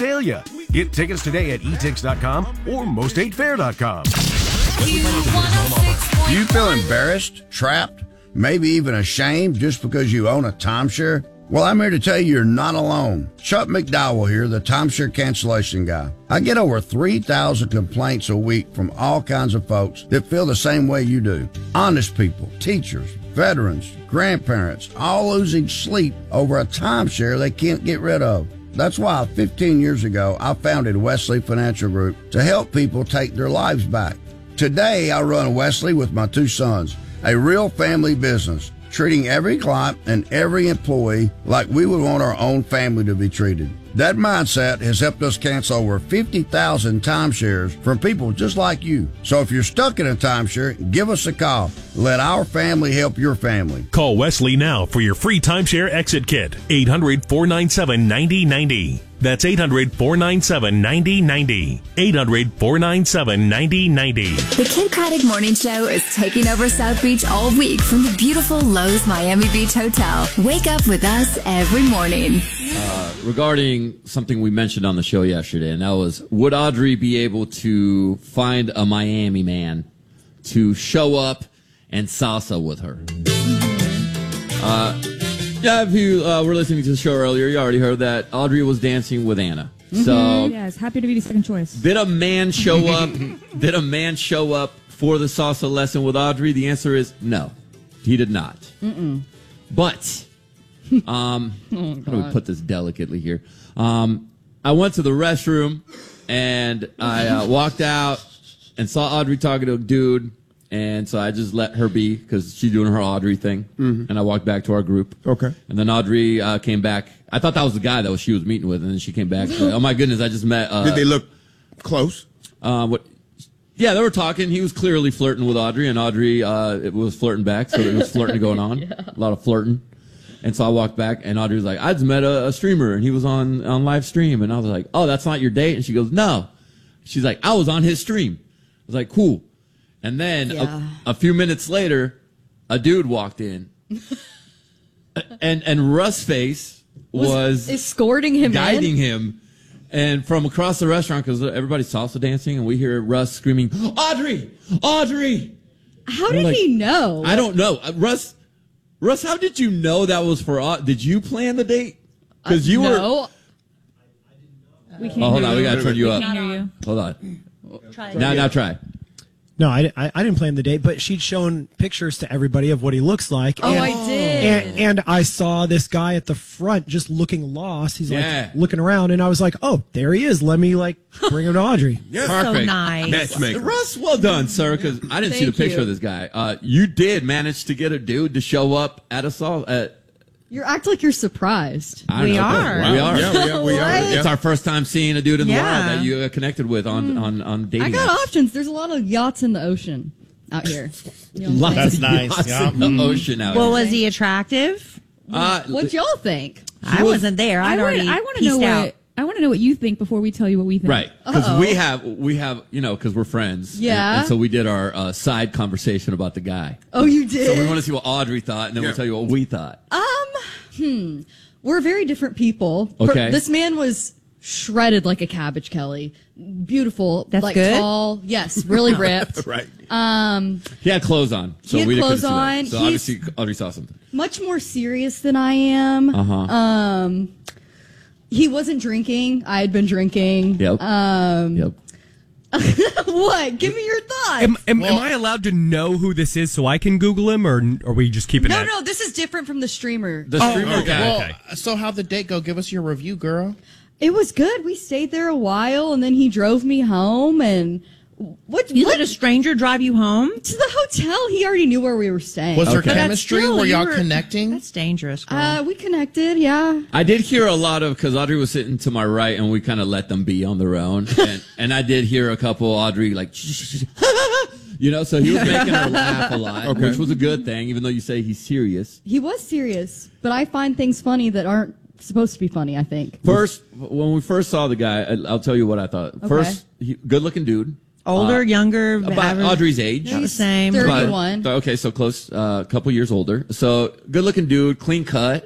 Dahlia. Get tickets today at etix.com or moststatefair.com. Do you feel embarrassed, trapped, maybe even ashamed just because you own a timeshare? Well, I'm here to tell you you're not alone. Chuck McDowell here, the timeshare cancellation guy. I get over 3,000 complaints a week from all kinds of folks that feel the same way you do. Honest people, teachers, veterans, grandparents, all losing sleep over a timeshare they can't get rid of. That's why 15 years ago, I founded Wesley Financial Group to help people take their lives back. Today, I run Wesley with my two sons, a real family business, treating every client and every employee like we would want our own family to be treated. That mindset has helped us cancel over 50,000 timeshares from people just like you. So if you're stuck in a timeshare, give us a call. Let our family help your family. Call Wesley now for your free timeshare exit kit. 800-497-9090. That's 800-497-9090. 800-497-9090. The Kid Craddock Morning Show is taking over South Beach all week from the beautiful Lowe's Miami Beach Hotel. Wake up with us every morning. Regarding something we mentioned on the show yesterday, and that was, would Audrey be able to find a Miami man to show up and salsa with her? Yeah, if you were listening to the show earlier, you already heard that Audrey was dancing with Anna. So, yes, happy to be the second choice. did a man show up? Did a man show up for the salsa lesson with Audrey? The answer is no, he did not. But, how do we put this delicately here? I went to the restroom and I walked out and saw Audrey talking to a dude. And so I just let her be because she's doing her Audrey thing. And I walked back to our group. Okay. And then Audrey came back. I thought that was the guy that she was meeting with. And then she came back. Like, oh, my goodness, I just met. Did they look close? What? Yeah, they were talking. He was clearly flirting with Audrey. And Audrey it was flirting back. So there was flirting going on. Yeah. A lot of flirting. And so I walked back. And Audrey was like, I just met a streamer. And he was on live stream. And I was like, oh, that's not your date? And she goes, no. She's like, I was on his stream. I was like, cool. And then a few minutes later, a dude walked in, and Russ Face was escorting him, guiding him, and from across the restaurant because everybody's salsa dancing, and we hear Russ screaming, "Audrey, Audrey!" How did he know? I don't know, Russ. How did you know that was for? Did you plan the date? Because you were. We can't hold on, we gotta turn you up. We can't hear you. Hold on. Now try. No, I didn't plan the date, but she'd shown pictures to everybody of what he looks like. Oh, I did. And I saw this guy at the front just looking lost. He's like looking around, and I was like, oh, there he is. Let me bring him to Audrey. Yeah. Perfect. So nice. Matchmaker. Russ, well done, sir, because I didn't see the picture of this guy. You did manage to get a dude to show up at a You act like you're surprised. We are. Yeah, we are. What? It's our first time seeing a dude in the wild that you connected with on dating. I got apps. options. There's a lot of yachts in the ocean out here. You know what I'm Lots saying? of yachts in the ocean out Well, here. was he attractive? What y'all think? I wasn't there. I want to know what I want to know what you think before we tell you what we think. Right, because we have, because we're friends. Yeah. And so we did our side conversation about the guy. Oh, you did? So we want to see what Audrey thought, and then we'll tell you what we thought. We're very different people. Okay. This man was shredded like a cabbage, Kelly. Beautiful. That's good? Tall. Yes, really ripped. Right. He had clothes on, so He had we couldn't clothes see that. on. So He's- obviously Audrey saw something. Much more serious than I am. Uh-huh. He wasn't drinking. I had been drinking. Yep. Yep. What? Give me your thoughts. Am I allowed to know who this is so I can Google him, or are we just keeping it? No, this is different from the streamer. The streamer guy. Well, so how'd the date go? Give us your review, girl. It was good. We stayed there a while, and then he drove me home. And what? You let a stranger drive you home to the hotel? He already knew where we were staying. Was there chemistry? Were y'all connecting? That's dangerous, girl. We connected. Yeah. I did hear a lot of, because Audrey was sitting to my right, and we kind of let them be on their own. And I did hear a couple Audrey like, so he was making her laugh a lot, which was a good thing, even though you say he's serious. He was serious, but I find things funny that aren't supposed to be funny, I think. When we first saw the guy, I'll tell you what I thought. Okay. First, good-looking dude. Older, younger, about average? Audrey's age. About the same. 31. Okay, so close, a couple years older. So good looking dude, clean cut.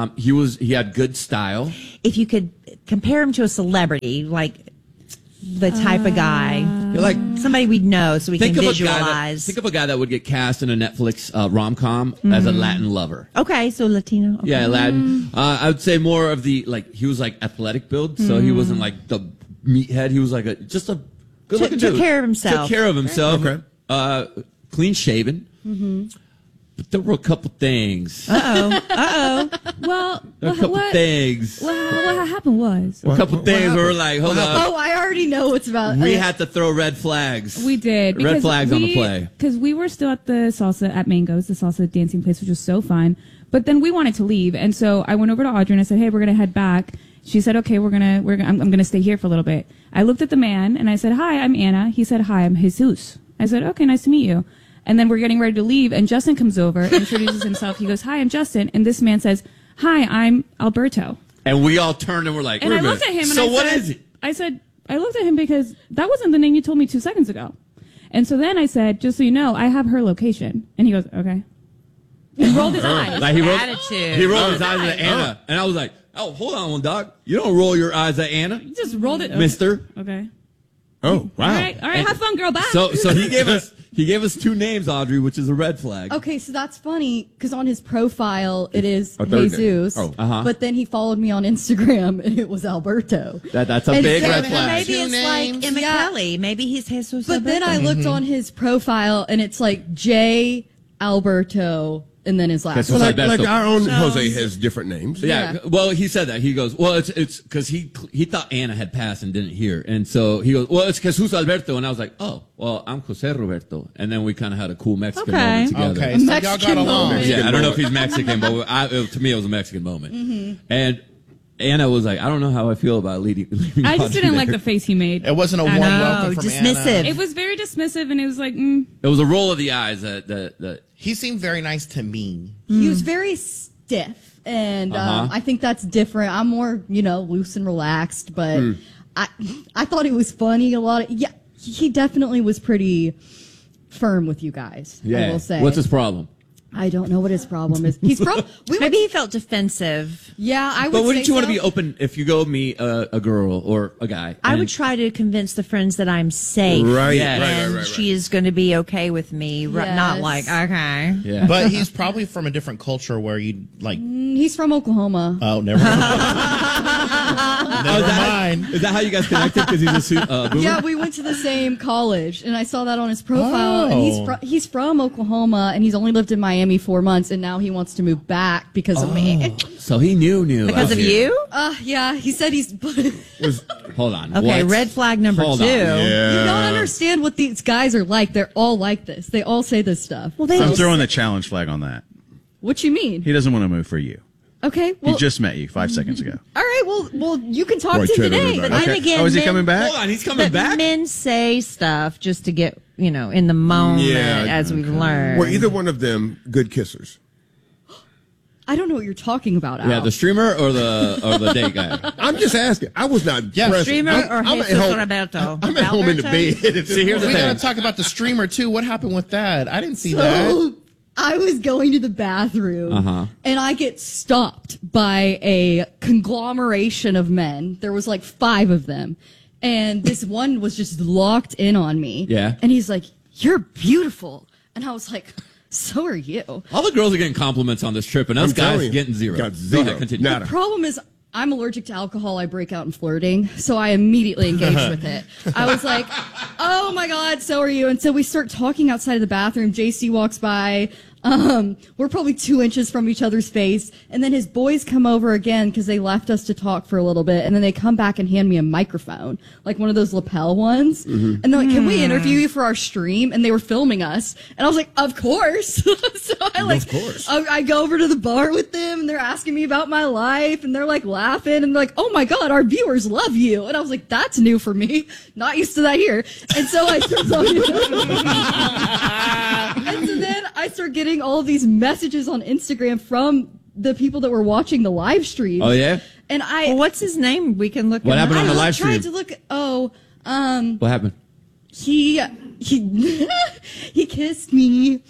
He had good style. If you could compare him to a celebrity, like the type of guy, like somebody we'd know, so we can visualize. Think of a guy that would get cast in a Netflix rom-com as a Latin lover. Okay, so Latino. Okay. Yeah, Latin. I would say more of the, like, he was like athletic build, so he wasn't like the meathead. He was like just a good looking dude. Took care of himself. Took care of himself. Okay. Clean shaven. But there were a couple things. Well, A couple things. what happened was A couple things where we're like, hold up. Oh, I already know what's about. We had to throw red flags. we did Red flags on the play. because we were still at the salsa at Mango's, the salsa dancing place, which was so fun. But then we wanted to leave, and so I went over to Audrey and I said, "Hey, we're gonna head back." She said, "Okay, I'm gonna stay here for a little bit." I looked at the man and I said, "Hi, I'm Anna." He said, "Hi, I'm Jesus." I said, "Okay, nice to meet you." And then we're getting ready to leave, and Justin comes over, introduces himself. He goes, "Hi, I'm Justin," and this man says, "Hi, I'm Alberto." And we all turned and we're like, And wait I a minute. looked at him and so I what said, is it? I said, I looked at him because that wasn't the name you told me 2 seconds ago. And so then I said, "Just so you know, I have her location." And he goes, "Okay." And rolled his eyes. Like he rolled his eyes at Right. Anna. And I was like, oh, hold on, dog. You don't roll your eyes at Anna. He just rolled it. Mister. Okay. Oh, wow. All right, have fun, girl. Bye. So he gave us 2 names, Audrey, which is a red flag. Okay, so that's funny because on his profile it is A third name. Jesus, Oh. but then he followed me on Instagram and it was Alberto. That's a And big so red flag. Maybe it's like Emma Kelly. Maybe he's Jesus. But then I looked on his profile and it's like J. Alberto and then his last Well, name. like our own Jose has different names. Yeah. Well, he said that. He goes, well, it's because he thought Anna had passed and didn't hear. And so he goes, well, it's Jesus Alberto. And I was like, oh, well, I'm Jose Roberto. And then we kind of had a cool Mexican moment together. Okay, so y'all got along. Yeah, I don't know if he's Mexican, but to me, it was a Mexican moment. And Anna was like, I don't know how I feel about leaving I just Audrey didn't like there. the face he made. It wasn't a warm welcome from dismissive. Anna. It was very dismissive, and it was like, It was a roll of the eyes that He seemed very nice to me. He was very stiff, and I think that's different. I'm more, loose and relaxed, but I thought it was funny a lot. He definitely was pretty firm with you guys. Yeah. I will say. What's his problem? I don't know what his problem is. He's maybe he felt defensive. Yeah, I would. But wouldn't say you want to so. be open if you go meet a girl or a guy? I would try to convince the friends that I'm safe. Right, Yes. And she is going to be okay with me. Not Yes. like, okay. Yeah. But he's probably from a different culture where you like. He's from Oklahoma. Oh, never mind. Never mind. Is that how you guys connected? Because he's a boomer? Yeah, we went to the same college, and I saw that on his profile. And he's from Oklahoma, and he's only lived in Miami 4 months, and now he wants to move back because of me. So he knew. Because of you? Yeah, he said he's. Hold on. Okay, what? red flag number Hold 2. on. You don't understand what these guys are like. They're all like this. They all say this stuff. Well, they I'm just, throwing the challenge flag on that. What you mean? He doesn't want to move for you. Okay, well, He just met you 5 seconds ago. all right. Well, you can talk Boy, to him kid, today. everybody. and again, Oh, is he men- coming back? Hold on. He's coming but back? men say stuff just to get, in the moment, Yeah, as we've learned. Were either one of them good kissers? I don't know what you're talking about. Al. Yeah, the streamer or the date guy? I'm just asking. I was not present. Streamer or I'm at Jesus home. Roberto? I'm at home in the Alberto? bed. See, here's the We thing. gotta talk about the streamer too. What happened with that? I didn't see that. So, I was going to the bathroom, and I get stopped by a conglomeration of men. There was like 5 of them, and this one was just locked in on me. Yeah. And he's like, "You're beautiful," and I was like, "So are you." All the girls are getting compliments on this trip, and us I'm telling guys you. getting 0. Got Go 0. ahead, continue. Nada. The problem is I'm allergic to alcohol. I break out in flirting, so I immediately engaged with it. I was like, "Oh my God, so are you?" And so we start talking outside of the bathroom. JC walks by. We're probably 2 inches from each other's face, and then his boys come over again because they left us to talk for a little bit, and then they come back and hand me a microphone, like one of those lapel ones, and they're like, "Can we interview you for our stream?" And they were filming us, and I was like, "Of course!" So Of course. I go over to the bar with them, and they're asking me about my life, and they're like laughing, and they're like, "Oh my God, our viewers love you!" And I was like, "That's new for me, not used to that here." And so I start talking, and so then I start getting all of these messages on Instagram from the people that were watching the live stream. Oh, yeah? And Well, what's his name? We can look What him happened up. on the live tried stream? to look. What happened? he kissed me.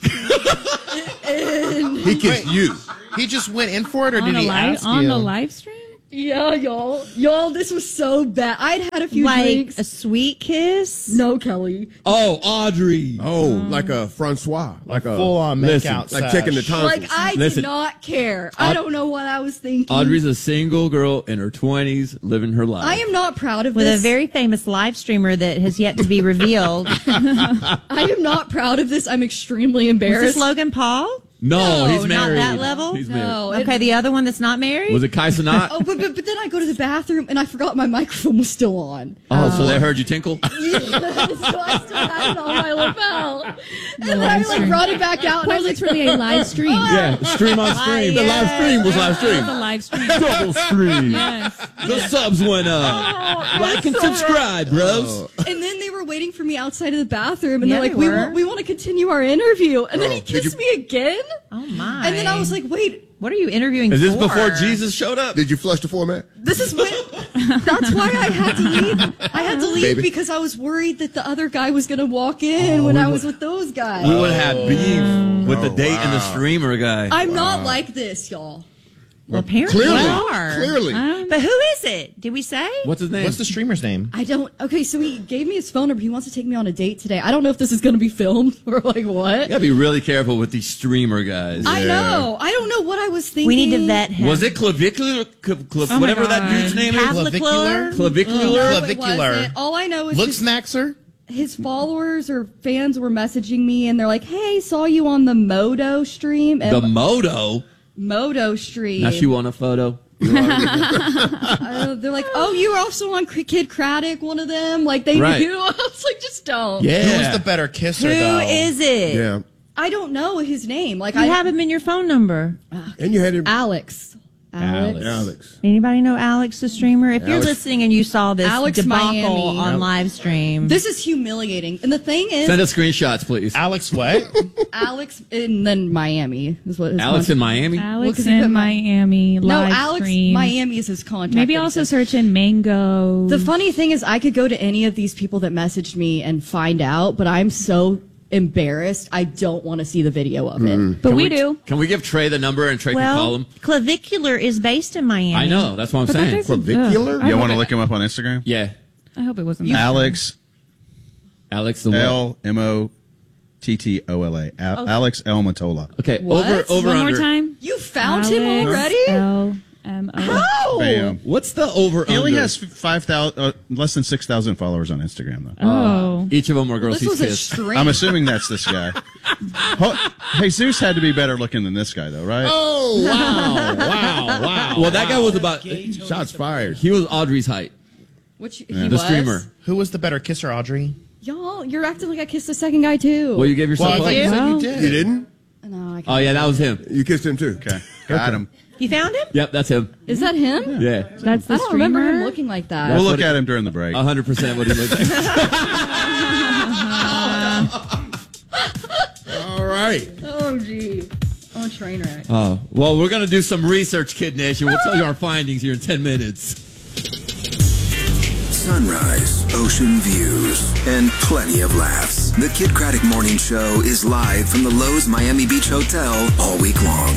And He kissed you. He just went in for it, or on did the he ask on you? the live stream? yeah, y'all, this was so bad. I'd had a few Like drinks. a sweet kiss? No, Kelly. Oh, Audrey. Oh, like a Francois. Like a full-on listen, makeout like sesh. checking the tonsils. Like, I Listen. did not care. I don't know what I was thinking. Audrey's a single girl in her 20s living her life. I am not proud of With this. a very famous live streamer that has yet to be revealed. I am not proud of this. I'm extremely Was embarrassed. this Logan Paul? No, he's not married. that level? He's No. married. Okay, the other one that's not married? Was it Kai Cenat? Oh, but then I go to the bathroom and I forgot my microphone was still on. Oh, so they heard you tinkle? So I still had it on my lapel. And then I live like stream. brought it back out and I was like, Literally a live stream. Yeah, stream on stream. The live stream was live stream. It's a live stream. Double stream. Yes. The subs went up. Like and subscribe, bros. And then they were waiting for me outside of the bathroom, and Yeah, they're like, they "We were. want to continue our interview." And then he did kissed me again. Oh, my. And then I was like, "Wait, what are you interviewing Is this for? before Jesus showed up? Did you flush the format? this is when." That's why I had to leave. I had to leave Baby. because I was worried that the other guy was going to walk in when I was with those guys. We would have had beef with the date and the streamer guy. I'm not like this, y'all. Well, apparently Clearly. you are. Clearly. But who is it? Did we say? What's his name? What's the streamer's name? I don't. Okay, so he gave me his phone number. He wants to take me on a date today. I don't know if this is going to be filmed or like what. You gotta be really careful with these streamer guys. I know. I don't know what I was thinking. We need to vet him. Was it clavicular? my Whatever that God. dude's name is? Clavicular? Clavicular? No, it Clavicular. wasn't. All I know is Look, his, Snackser. his followers or fans were messaging me, and they're like, "Hey, saw you on the Moto stream." The Moto? Moto stream. Now she want a photo? They're like, "Oh, you were also on Kid Craddock, one of them." Like they Right. knew. I was like, "Just don't." Yeah. Who's the better kisser, Who though? is it? Yeah. I don't know his name. Like You I have him in your phone number. And you had it. Alex. Alex. Anybody know Alex, the streamer? If you're Alex. listening and you saw this Alex debacle Miami. on live stream, This is humiliating. And the thing is, Send us screenshots, please. Alex what? Alex and then Miami is what his Alex in Miami? Alex Well, 'cause he put in Miami No, live Alex stream. Miami is his contact. Maybe that he also said. search in Mango. The funny thing is, I could go to any of these people that messaged me and find out, but I'm so embarrassed. I don't want to see the video of it. But we do. Can we give Trey the number and Trey can call well, him? Clavicular is based in Miami. I know. That's what I'm But that saying. doesn't- Clavicular? I You hope want to it- look him up on Instagram? Yeah. I hope it wasn't. Alex Alex the what? LMOTTOLA. Alex L Matola. Okay. What? Over One under. more time. You found him Alex already? LMO. Bam. What's the over He only under? has 5,000, less than 6,000 followers on Instagram, though. Oh. Each of them are girls This he's was kissed. extreme. I'm assuming that's this guy. Jesus had to be better looking than this guy, though, right? Oh, wow. Wow. Well, that guy was about. Shots fired. He was Audrey's height. Which he The was. streamer. Who was the better kisser, Audrey? Y'all, you're acting like I kissed the second guy too. Well, you gave yourself. Well, I thought you said you did. You didn't? No, I Oh yeah, that was him. You kissed him too. Okay. Got him. You found him? Yep, that's him. Is that him? Yeah. That's the I don't remember him streamer? looking like that. We'll what look it- at him during the break. 100% what he looked like. All right. Oh, gee. Oh, train wreck. Oh, well, we're going to do some research, Kid Nation. We'll tell you our findings here in 10 minutes. Sunrise, ocean views, and plenty of laughs. The Kid Craddock Morning Show is live from the Lowe's Miami Beach Hotel all week long.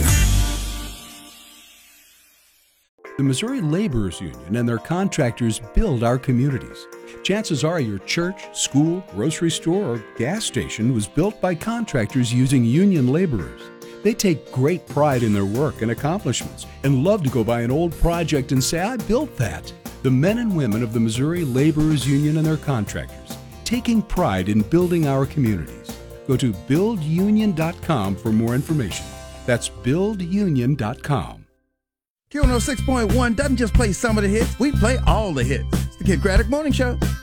The Missouri Laborers Union and their contractors build our communities. Chances are your church, school, grocery store, or gas station was built by contractors using union laborers. They take great pride in their work and accomplishments and love to go by an old project and say, I built that. The men and women of the Missouri Laborers Union and their contractors, taking pride in building our communities. Go to buildunion.com for more information. That's buildunion.com. Q106.1 doesn't just play some of the hits, we play all the hits. It's the Kid Craddock Morning Show.